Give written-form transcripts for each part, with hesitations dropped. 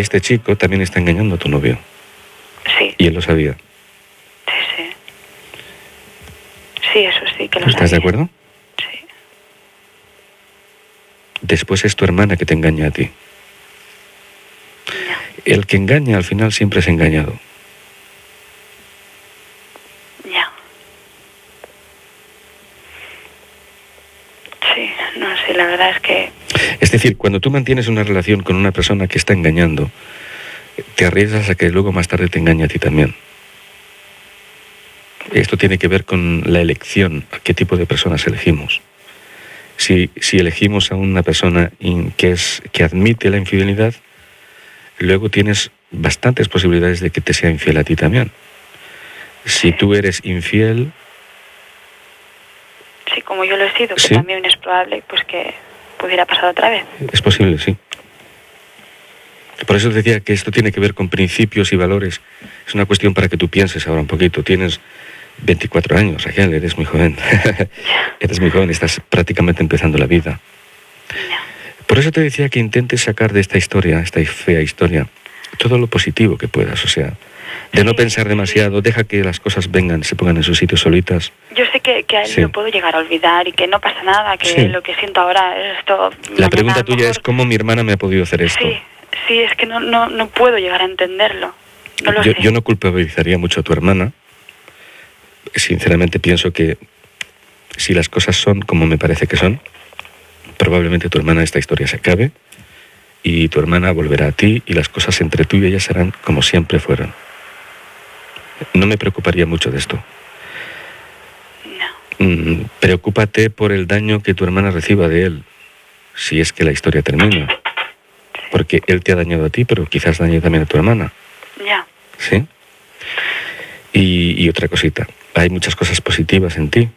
este chico también está engañando a tu novio. Sí, Y él lo sabía. sí. Sí, eso sí que lo ¿Estás de sabía. acuerdo? Sí. Después es tu hermana que te engaña a ti. Ya. El que engaña al final siempre es engañado. Ya. Sí, no sé, la verdad es que... Es decir, cuando tú mantienes una relación con una persona que está engañando, te arriesgas a que luego más tarde te engañe a ti también. Esto tiene que ver con la elección, a qué tipo de personas elegimos. Si elegimos a una persona que admite la infidelidad, luego tienes bastantes posibilidades de que te sea infiel a ti también. Si tú eres infiel... Sí, como yo lo he sido, que ¿Sí? también es probable pues que pudiera pasar otra vez. Es posible, sí. Por eso te decía que esto tiene que ver con principios y valores. Es una cuestión para que tú pienses ahora un poquito. Tienes 24 años, Raquel, eres muy joven. Eres muy joven, estás prácticamente empezando la vida. Ya. Por eso te decía que intentes sacar de esta historia, esta fea historia, todo lo positivo que puedas. O sea, de no Sí, pensar demasiado, deja que las cosas vengan, se pongan en su sitio solitas. Yo sé que a él Sí. lo puedo llegar a olvidar y que no pasa nada, que Sí. lo que siento ahora es esto... La mañana pregunta a lo tuya mejor- es cómo mi hermana me ha podido hacer esto. Sí, es que no puedo llegar a entenderlo. No lo sé. Yo no culpabilizaría mucho a tu hermana. Sinceramente pienso que si las cosas son como me parece que son, probablemente tu hermana esta historia se acabe y tu hermana volverá a ti y las cosas entre tú y ella serán como siempre fueron. No me preocuparía mucho de esto. No. Preocúpate por el daño que tu hermana reciba de él, si es que la historia termina. Porque él te ha dañado a ti, pero quizás dañe también a tu hermana. Ya. ¿Sí? Y otra cosita, hay muchas cosas positivas en ti,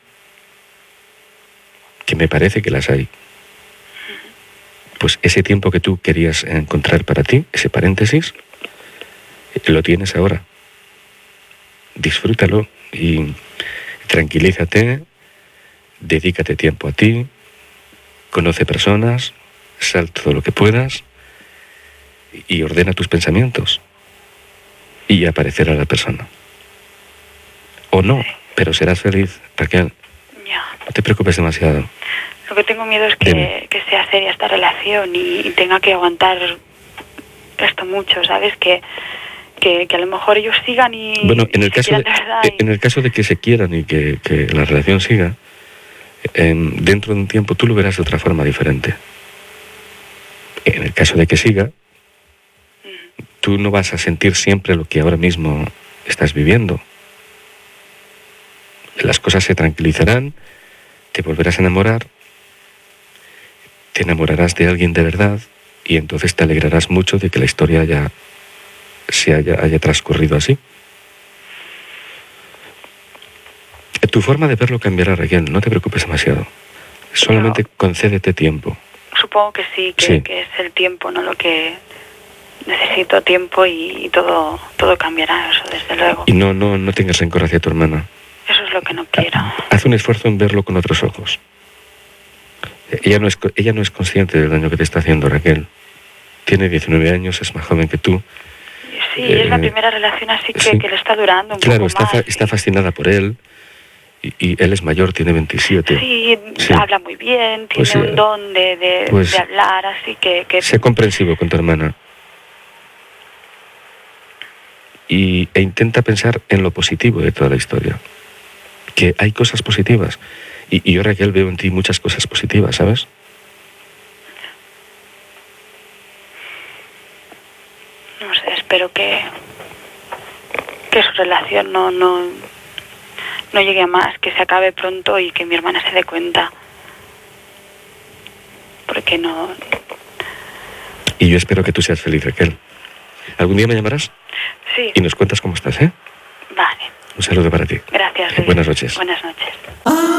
que me parece que las hay. Pues ese tiempo que tú querías encontrar para ti, ese paréntesis, lo tienes ahora. Disfrútalo y tranquilízate, dedícate tiempo a ti, conoce personas, sal todo lo que puedas y ordena tus pensamientos y aparecerá la persona. O no, pero serás feliz, Raquel. Ya. No te preocupes demasiado. Lo que tengo miedo es Dime. que sea seria esta relación y tenga que aguantar esto mucho, ¿sabes? Que a lo mejor ellos sigan y... Bueno, en el se caso quieran de verdad y- en el caso de que se quieran y que la relación siga, dentro de un tiempo tú lo verás de otra forma diferente. En el caso de que siga, tú no vas a sentir siempre lo que ahora mismo estás viviendo. Las cosas se tranquilizarán, te volverás a enamorar, te enamorarás de alguien de verdad y entonces te alegrarás mucho de que la historia haya transcurrido así. Tu forma de verlo cambiará, Raquel, no te preocupes demasiado. Solamente concédete tiempo. Supongo que sí, Sí. que es el tiempo, ¿no? Lo que necesito tiempo y todo cambiará, eso desde luego. Y no tengas rencor hacia tu hermana. Eso es lo que no quiero. Haz un esfuerzo en verlo con otros ojos. Ella no es consciente del daño que te está haciendo, Raquel. Tiene 19 años, es más joven que tú. Sí, es la primera relación así sí. que le está durando un Claro, poco más. está fascinada por él. Y él es mayor, tiene 27. Sí, Sí. habla muy bien, tiene Pues, un don de hablar, así que... Sé comprensivo con tu hermana. E intenta pensar en lo positivo de toda la historia. Que hay cosas positivas. Y yo, Raquel, veo en ti muchas cosas positivas, ¿sabes? No sé, espero que su relación no llegue a más, que se acabe pronto y que mi hermana se dé cuenta. Porque no... Y yo espero que tú seas feliz, Raquel. ¿Algún día me llamarás? Sí, Y nos cuentas cómo estás, ¿eh? vale. Un saludo para ti. Gracias, Luis. Buenas noches. Buenas noches.